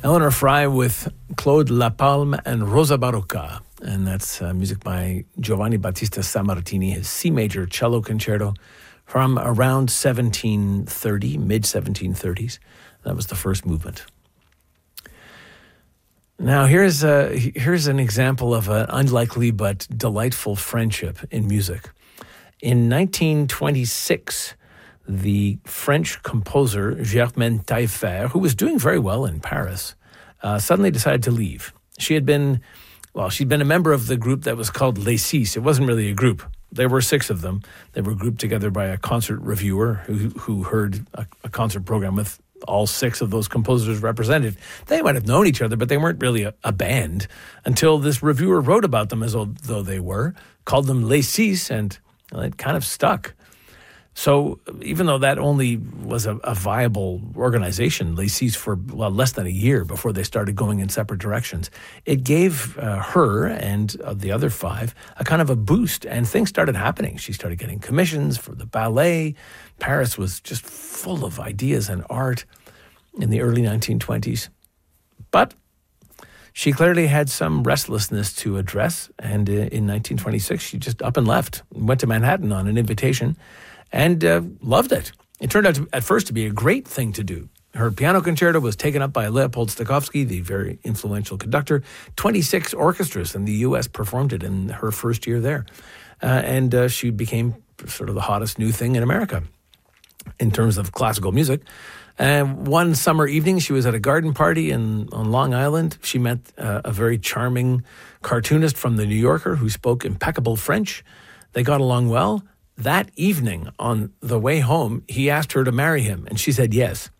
Eleanor Fry with Claude Lapalme and Rosa Barocca. And that's music by Giovanni Battista Sammartini, his C major cello concerto from around 1730, mid-1730s. That was the first movement. Now, here's an example of an unlikely but delightful friendship in music. In 1926, the French composer Germaine Taillefer, who was doing very well in Paris, suddenly decided to leave. She'd been a member of the group that was called Les Six. It wasn't really a group. There were 6 of them. They were grouped together by a concert reviewer who heard a concert program with all 6 of those composers represented. They might have known each other, but they weren't really a band until this reviewer wrote about them as though they were, called them Les Six, and it kind of stuck. So even though that only was a viable organization, Les Six, for less than a year before they started going in separate directions, it gave her and the other 5 a kind of a boost, and things started happening. She started getting commissions for the ballet. Paris was just full of ideas and art in the early 1920s. But she clearly had some restlessness to address, and in 1926 she just up and left, went to Manhattan on an invitation, and loved it. It turned out at first to be a great thing to do. Her piano concerto was taken up by Leopold Stokowski, the very influential conductor. 26 orchestras in the U.S. performed it in her first year there. And she became sort of the hottest new thing in America in terms of classical music. One summer evening, she was at a garden party on Long Island. She met a very charming cartoonist from The New Yorker who spoke impeccable French. They got along well. That evening, on the way home, he asked her to marry him, and she said yes,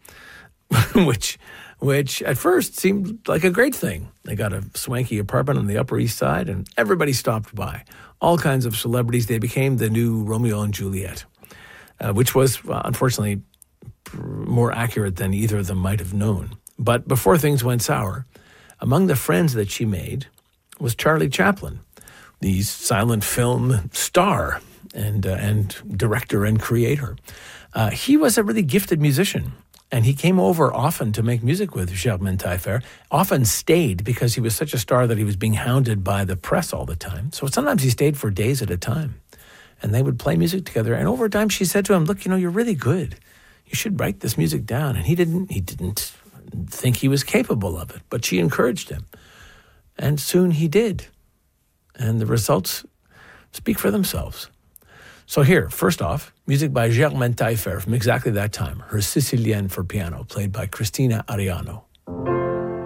which at first seemed like a great thing. They got a swanky apartment on the Upper East Side, and everybody stopped by. All kinds of celebrities. They became the new Romeo and Juliet, which was, unfortunately, more accurate than either of them might have known. But before things went sour, among the friends that she made was Charlie Chaplin, the silent film star and director and creator. He was a really gifted musician, and he came over often to make music with Germaine Taillefer, often stayed because he was such a star that he was being hounded by the press all the time. So sometimes he stayed for days at a time, and they would play music together. And over time she said to him, look, you're really good. You should write this music down. And he didn't think he was capable of it, but she encouraged him. And soon he did. And the results speak for themselves. So here, first off, music by Germaine Taillefer from exactly that time, her Sicilienne for piano, played by Cristina Ariano.